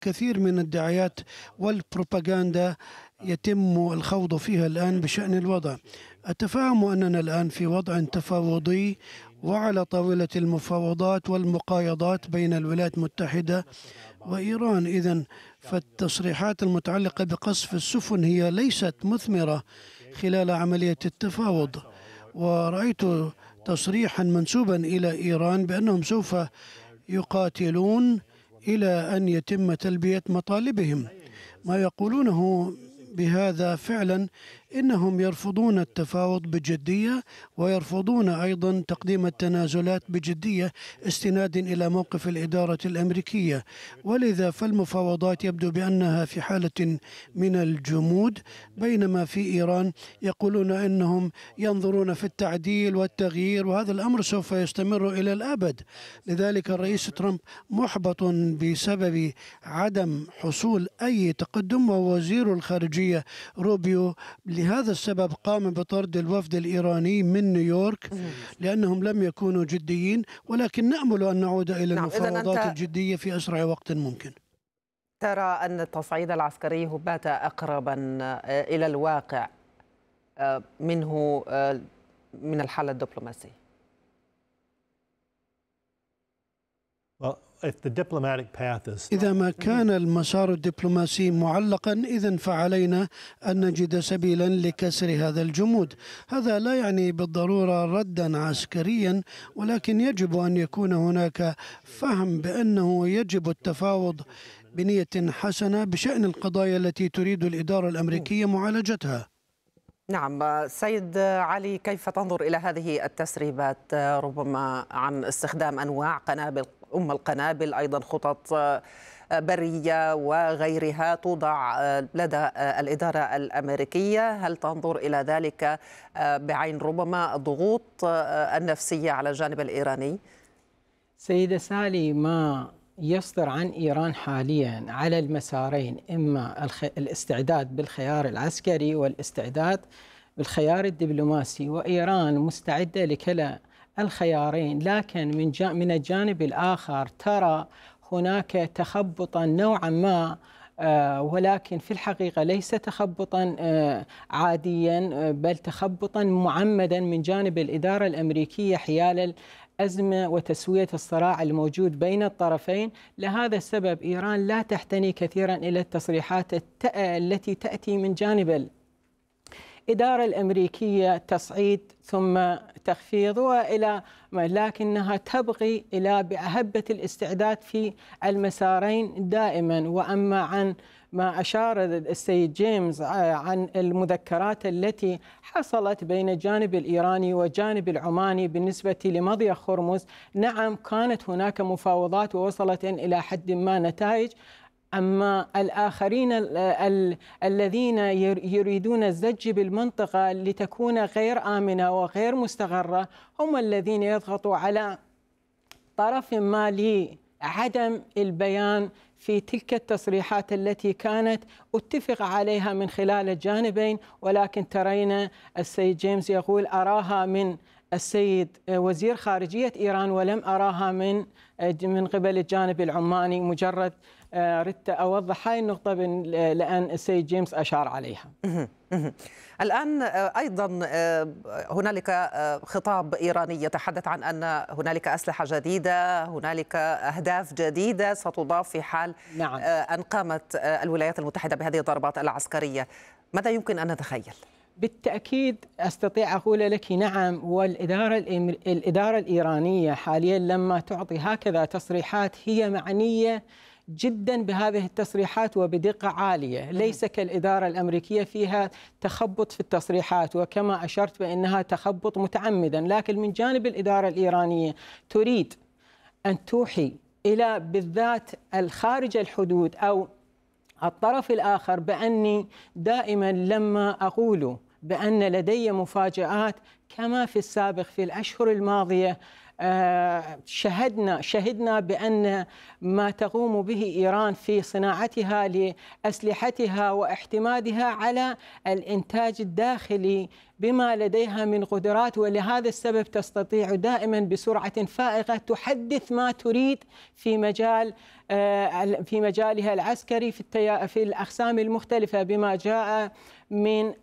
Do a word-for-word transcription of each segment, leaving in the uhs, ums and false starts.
كثير من الدعايات والبروباغندا يتم الخوض فيها الآن بشأن الوضع. أتفهم أننا الآن في وضع تفاوضي وعلى طاولة المفاوضات والمقايضات بين الولايات المتحدة وإيران. إذن فالتصريحات المتعلقة بقصف السفن هي ليست مثمرة خلال عملية التفاوض. ورأيت تصريحا منسوبا إلى إيران بأنهم سوف يقاتلون إلى أن يتم تلبية مطالبهم. ما يقولونه بهذا فعلا إنهم يرفضون التفاوض بجدية ويرفضون أيضا تقديم التنازلات بجدية استنادا إلى موقف الإدارة الأمريكية. ولذا فالمفاوضات يبدو بأنها في حالة من الجمود، بينما في إيران يقولون أنهم ينظرون في التعديل والتغيير، وهذا الأمر سوف يستمر إلى الأبد. لذلك الرئيس ترامب محبط بسبب عدم حصول أي تقدم، ووزير الخارجية روبيو لهذا السبب قام بطرد الوفد الإيراني من نيويورك لأنهم لم يكونوا جديين، ولكن نأمل أن نعود إلى نعم. المفاوضات الجدية في أسرع وقت ممكن. ترى أن التصعيد العسكري بات أقربا إلى الواقع منه من الحل الدبلوماسي. إذا ما كان المسار الدبلوماسي معلقا، إذن فعلينا أن نجد سبيلا لكسر هذا الجمود. هذا لا يعني بالضرورة ردا عسكريا، ولكن يجب أن يكون هناك فهم بأنه يجب التفاوض بنية حسنة بشأن القضايا التي تريد الإدارة الأمريكية معالجتها. نعم سيد علي، كيف تنظر إلى هذه التسريبات ربما عن استخدام أنواع قنابل أم القنابل، أيضا خطط برية وغيرها توضع لدى الإدارة الأمريكية؟ هل تنظر إلى ذلك بعين ربما الضغوط النفسية على الجانب الإيراني؟ سيدة سالي، ما يصدر عن إيران حاليا على المسارين، إما الاستعداد بالخيار العسكري والاستعداد بالخيار الدبلوماسي، وإيران مستعدة لكلا الخيارين. لكن من من الجانب الآخر ترى هناك تخبطا نوعا ما، ولكن في الحقيقة ليس تخبطا عاديا، بل تخبطا معمدا من جانب الإدارة الأمريكية حيال أزمة وتسوية الصراع الموجود بين الطرفين. لهذا السبب إيران لا تحتني كثيرا إلى التصريحات التي تأتي من جانب الإدارة الأمريكية، تصعيد ثم تخفيض وإلى، لكنها تبغي إلى بأهبة الاستعداد في المسارين دائما. وأما عن ما أشار السيد جيمس عن المذكرات التي حصلت بين الجانب الإيراني والجانب العماني بالنسبة لمضيق هرمز، نعم كانت هناك مفاوضات ووصلت إلى حد ما نتائج. أما الآخرين ال ال الذين يريدون الزج بالمنطقة لتكون غير آمنة وغير مستقرة هم الذين يضغطوا على طرف ما لعدم البيان في تلك التصريحات التي كانت اتفق عليها من خلال الجانبين. ولكن ترين السيد جيمس يقول أراها من السيد وزير خارجية إيران ولم أراها من من قبل الجانب العماني. مجرد ردت أوضح هاي النقطة لأن السيد جيمس أشار عليها. الآن أيضا هنالك خطاب إيراني يتحدث عن أن هنالك أسلحة جديدة، هنالك أهداف جديدة ستضاف في حال نعم. أن قامت الولايات المتحدة بهذه الضربات العسكرية. ماذا يمكن أن نتخيل؟ بالتأكيد أستطيع أقول لك نعم. والإدارة الإدارة الإيرانية حاليا لما تعطي هكذا تصريحات هي معنية جدا بهذه التصريحات وبدقة عالية، ليس كالإدارة الأمريكية فيها تخبط في التصريحات، وكما أشرت بأنها تخبط متعمدا. لكن من جانب الإدارة الإيرانية تريد أن توحي إلى بالذات الخارج الحدود أو الطرف الآخر بأني دائما لما أقول بأن لدي مفاجآت كما في السابق في الأشهر الماضية شهدنا شهدنا بأن ما تقوم به إيران في صناعتها لأسلحتها واحتمادها على الإنتاج الداخلي بما لديها من قدرات، ولهذا السبب تستطيع دائما بسرعة فائقة تحدث ما تريد في مجال في مجالها العسكري في في الأقسام المختلفة، بما جاء من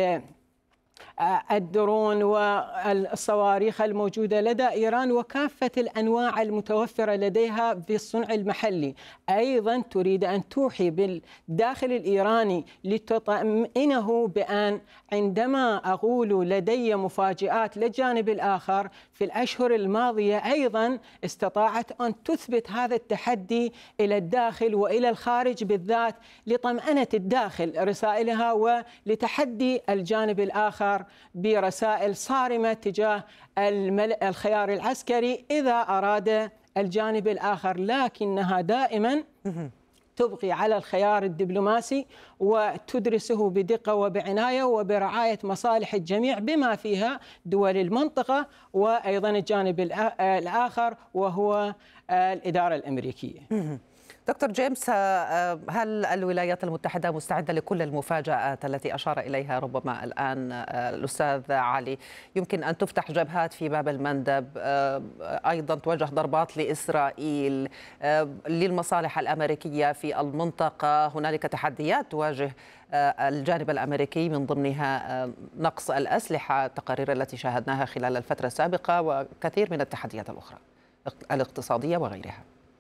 الدرون والصواريخ الموجودة لدى إيران وكافة الأنواع المتوفرة لديها في الصنع المحلي. أيضا تريد أن توحي بالداخل الإيراني لتطمئنه بأن عندما أقول لدي مفاجآت للجانب الآخر في الأشهر الماضية أيضا استطاعت أن تثبت هذا التحدي إلى الداخل وإلى الخارج، بالذات لطمأنة الداخل رسائلها ولتحدي الجانب الآخر برسائل صارمة تجاه الخيار العسكري إذا أراد الجانب الآخر، لكنها دائما تبقي على الخيار الدبلوماسي وتدرسه بدقة وبعناية وبرعاية مصالح الجميع بما فيها دول المنطقة وأيضا الجانب الآخر وهو الإدارة الأمريكية. دكتور جيمس، هل الولايات المتحدة مستعدة لكل المفاجآت التي أشار إليها ربما الآن الأستاذ علي؟ يمكن أن تفتح جبهات في باب المندب، أيضا توجه ضربات لإسرائيل، للمصالح الأمريكية في المنطقة. هنالك تحديات تواجه الجانب الأمريكي من ضمنها نقص الأسلحة، التقارير التي شاهدناها خلال الفترة السابقة، وكثير من التحديات الأخرى الاقتصادية وغيرها.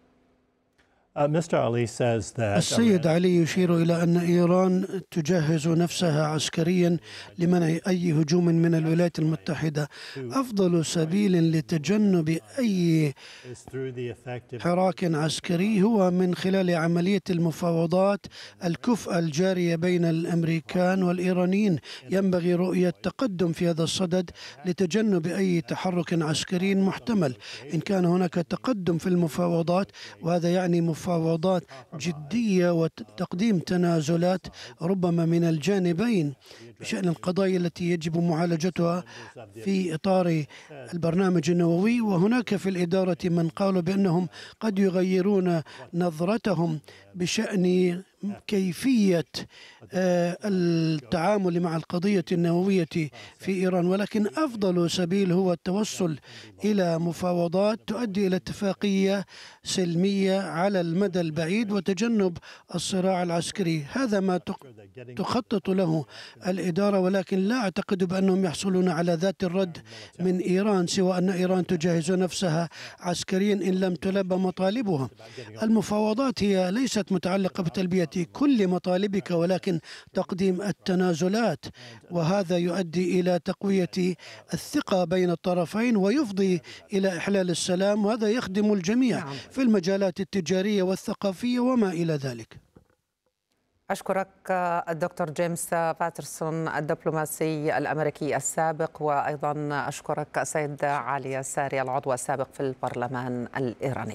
السيد علي يشير إلى أن إيران تجهز نفسها عسكريا لمنع أي هجوم من الولايات المتحدة. أفضل سبيل لتجنب أي حراك عسكري هو من خلال عملية المفاوضات الكفء الجارية بين الأمريكان والإيرانيين. ينبغي رؤية تقدم في هذا الصدد لتجنب أي تحرك عسكري محتمل. إن كان هناك تقدم في المفاوضات، وهذا يعني مفاوضات مفاوضات جدية وتقديم تنازلات ربما من الجانبين بشأن القضايا التي يجب معالجتها في إطار البرنامج النووي. وهناك في الإدارة من قالوا بأنهم قد يغيرون نظرتهم بشأن كيفية التعامل مع القضية النووية في إيران، ولكن أفضل سبيل هو التوصل إلى مفاوضات تؤدي إلى اتفاقية سلمية على المدى البعيد وتجنب الصراع العسكري. هذا ما تخطط له الإدارة، ولكن لا أعتقد بأنهم يحصلون على ذات الرد من إيران، سوى أن إيران تجهز نفسها عسكريا إن لم تلبى مطالبها. المفاوضات هي ليست متعلقة بتلبية كل مطالبك، ولكن تقديم التنازلات، وهذا يؤدي إلى تقوية الثقة بين الطرفين ويفضي إلى إحلال السلام، وهذا يخدم الجميع في المجالات التجارية والثقافية وما إلى ذلك. أشكرك الدكتور جيمس باترسون الدبلوماسي الأمريكي السابق، وأيضا أشكرك السيد علي الساري العضو السابق في البرلمان الإيراني.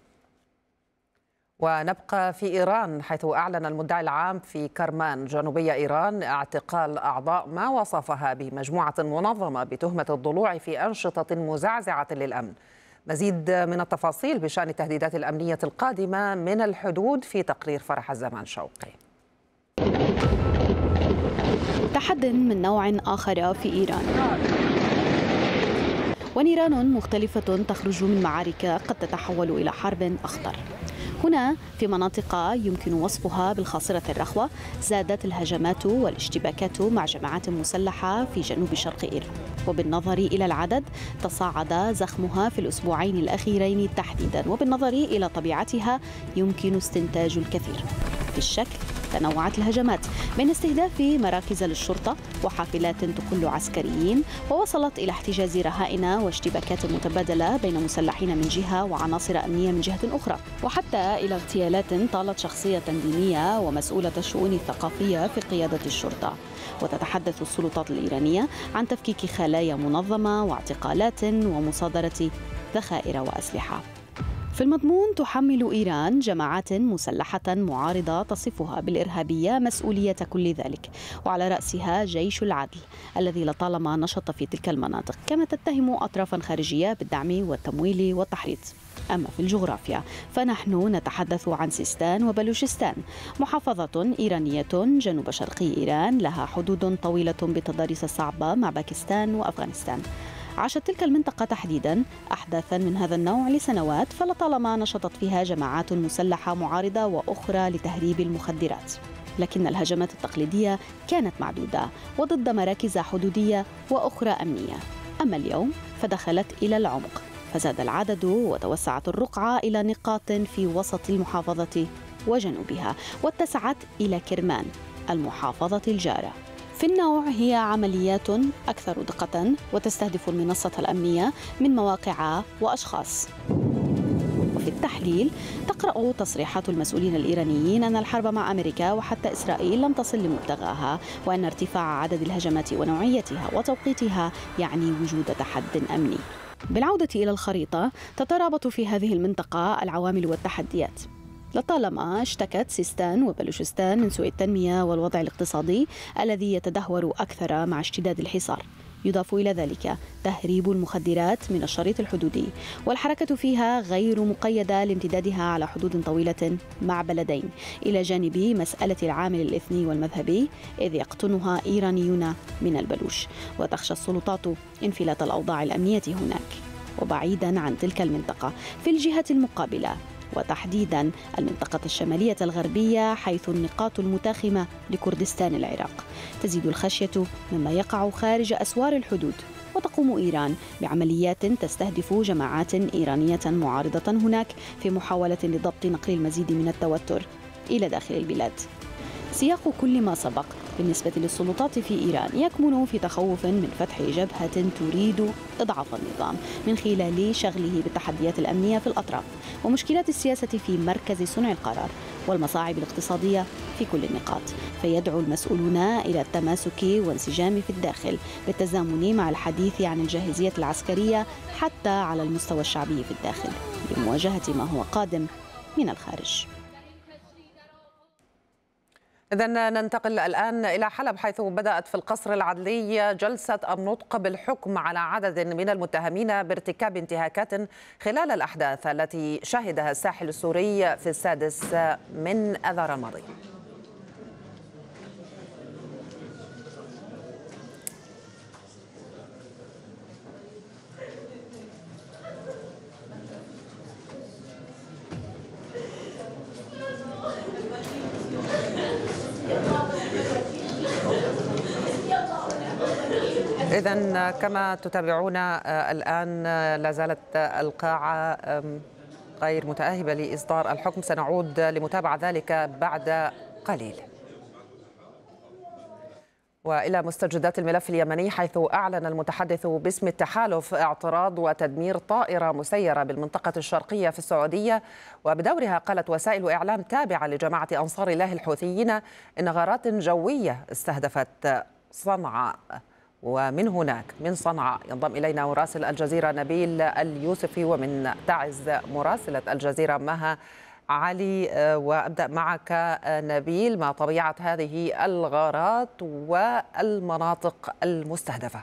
ونبقى في إيران، حيث أعلن المدعي العام في كرمان جنوبي إيران اعتقال أعضاء ما وصفها بمجموعة منظمة بتهمة الضلوع في أنشطة مزعزعة للأمن. مزيد من التفاصيل بشأن التهديدات الأمنية القادمة من الحدود في تقرير فرح الزمان شوقي. تحد من نوع آخر في إيران، ونيران مختلفة تخرج من معارك قد تتحول إلى حرب أخطر. هنا في مناطق يمكن وصفها بالخاصرة الرخوة زادت الهجمات والاشتباكات مع جماعات مسلحة في جنوب شرق إيران، وبالنظر إلى العدد تصاعد زخمها في الأسبوعين الأخيرين تحديدا، وبالنظر إلى طبيعتها يمكن استنتاج الكثير. في الشكل تنوعت الهجمات من استهداف مراكز للشرطة وحافلات تقل عسكريين، ووصلت إلى احتجاز رهائن واشتباكات متبادلة بين مسلحين من جهة وعناصر أمنية من جهة أخرى، وحتى إلى اغتيالات طالت شخصية دينية ومسؤولة الشؤون الثقافية في قيادة الشرطة. وتتحدث السلطات الإيرانية عن تفكيك خلايا منظمة واعتقالات ومصادرة ذخائر وأسلحة. في المضمون تحمل إيران جماعات مسلحة معارضة تصفها بالإرهابية مسؤولية كل ذلك، وعلى رأسها جيش العدل الذي لطالما نشط في تلك المناطق، كما تتهم أطرافا خارجية بالدعم والتمويل والتحريض. أما في الجغرافيا فنحن نتحدث عن سيستان وبلوشستان، محافظة إيرانية جنوب شرقي إيران لها حدود طويلة بتضاريس صعبة مع باكستان وأفغانستان. عاشت تلك المنطقة تحديدا أحداثا من هذا النوع لسنوات، فلطالما نشطت فيها جماعات مسلحة معارضة وأخرى لتهريب المخدرات، لكن الهجمات التقليدية كانت معدودة وضد مراكز حدودية وأخرى أمنية. أما اليوم فدخلت إلى العمق، فزاد العدد وتوسعت الرقعة إلى نقاط في وسط المحافظة وجنوبها، واتسعت إلى كرمان المحافظة الجارة. في النوع هي عمليات أكثر دقة وتستهدف المنصة الأمنية من مواقع وأشخاص. وفي التحليل تقرأ تصريحات المسؤولين الإيرانيين أن الحرب مع أمريكا وحتى إسرائيل لم تصل لمبتغاها، وأن ارتفاع عدد الهجمات ونوعيتها وتوقيتها يعني وجود تحد أمني. بالعودة إلى الخريطة تترابط في هذه المنطقة العوامل والتحديات. لطالما اشتكت سيستان وبلوشستان من سوء التنمية والوضع الاقتصادي الذي يتدهور أكثر مع اشتداد الحصار. يضاف إلى ذلك تهريب المخدرات من الشريط الحدودي، والحركة فيها غير مقيدة لامتدادها على حدود طويلة مع بلدين، إلى جانب مسألة العامل الإثني والمذهبي إذ يقطنها إيرانيون من البلوش، وتخشى السلطات انفلات الأوضاع الأمنية هناك. وبعيدا عن تلك المنطقة في الجهة المقابلة، وتحديدا المنطقة الشمالية الغربية حيث النقاط المتاخمة لكردستان العراق، تزيد الخشية مما يقع خارج أسوار الحدود، وتقوم إيران بعمليات تستهدف جماعات إيرانية معارضة هناك في محاولة لضبط نقل المزيد من التوتر إلى داخل البلاد. سياق كل ما سبق بالنسبة للسلطات في إيران يكمن في تخوف من فتح جبهة تريد إضعاف النظام من خلال شغله بالتحديات الأمنية في الأطراف، ومشكلات السياسة في مركز صنع القرار، والمصاعب الاقتصادية في كل النقاط. فيدعو المسؤولون إلى التماسك وانسجام في الداخل بالتزامن مع الحديث عن الجاهزية العسكرية حتى على المستوى الشعبي في الداخل لمواجهة ما هو قادم من الخارج. إذن ننتقل الآن إلى حلب، حيث بدأت في القصر العدلي جلسة النطق بالحكم على عدد من المتهمين بارتكاب انتهاكات خلال الأحداث التي شهدها الساحل السوري في السادس من آذار الماضي. إذن كما تتابعون الآن لا زالت القاعة غير متأهبة لإصدار الحكم، سنعود لمتابعة ذلك بعد قليل. وإلى مستجدات الملف اليمني، حيث أعلن المتحدث باسم التحالف اعتراض وتدمير طائرة مسيرة بالمنطقة الشرقية في السعودية، وبدورها قالت وسائل إعلام تابعة لجماعة أنصار الله الحوثيين إن غارات جوية استهدفت صنعاء. ومن هناك من صنعاء ينضم إلينا مراسل الجزيرة نبيل اليوسفي، ومن تعز مراسلة الجزيرة مها علي. وأبدأ معك نبيل، ما طبيعة هذه الغارات والمناطق المستهدفة؟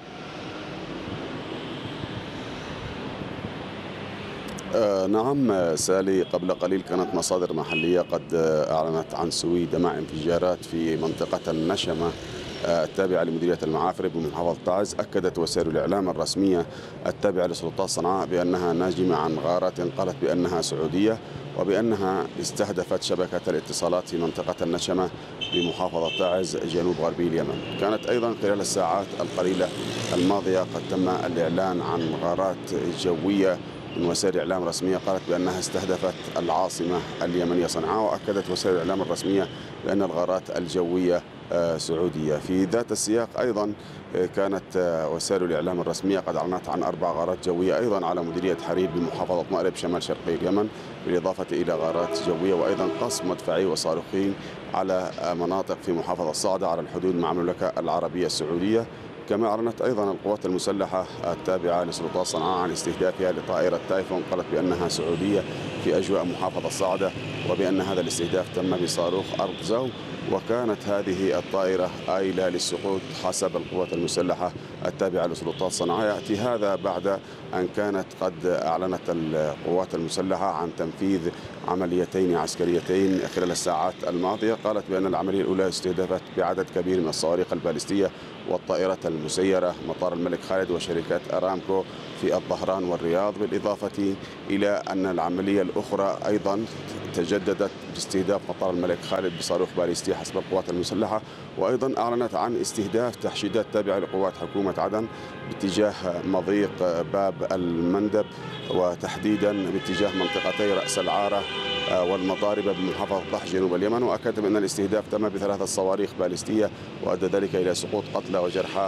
آه نعم سالي، قبل قليل كانت مصادر محلية قد أعلنت عن سويد مع انفجارات في منطقة النشمة التابعة لمديرية المعافرة بمحافظة تعز. أكدت وسائل الإعلام الرسمية التابعة لسلطات صنعاء بأنها ناجمة عن غارات قالت بأنها سعودية، وبأنها استهدفت شبكة الاتصالات في منطقة النشمة بمحافظة تعز جنوب غربي اليمن. كانت أيضا خلال الساعات القليلة الماضية قد تم الإعلان عن غارات جوية من وسائل إعلام رسمية قالت بأنها استهدفت العاصمة اليمنية صنعاء، وأكدت وسائل الإعلام الرسمية بأن الغارات الجوية سعودية. في ذات السياق أيضا كانت وسائل الإعلام الرسمية قد أعلنت عن أربع غارات جوية أيضا على مديرية حريب بمحافظة مأرب شمال شرقي اليمن، بالإضافة إلى غارات جوية وأيضا قصف مدفعي وصاروخين على مناطق في محافظة صعدة على الحدود مع المملكة العربية السعودية. كما أعلنت أيضا القوات المسلحة التابعة لسلطات صنعاء عن استهدافها لطائرة تايفون، قالت بأنها سعودية في أجواء محافظة صعدة، وبأن هذا الاستهداف تم بصاروخ أرض زو، وكانت هذه الطائرة آيلة للسقوط حسب القوات المسلحة التابعة لسلطات صنعاء. يأتي هذا بعد أن كانت قد أعلنت القوات المسلحة عن تنفيذ عمليتين عسكريتين خلال الساعات الماضية. قالت بأن العملية الأولى استهدفت بعدد كبير من الصواريخ البالستية والطائرة المسيرة مطار الملك خالد وشركات أرامكو في الظهران والرياض، بالإضافة إلى أن العملية الأخرى أيضا تجددت باستهداف مطار الملك خالد بصاروخ باليستي حسب القوات المسلحة. وأيضا أعلنت عن استهداف تحشيدات تابعة لقوات حكومة عدن باتجاه مضيق باب المندب، وتحديدا باتجاه منطقتي رأس العارة والمضاربة بمحافظة طح جنوب اليمن. وأكد بأن الاستهداف تم بثلاثة صواريخ باليستية وأدى ذلك إلى سقوط قتلى وجرحى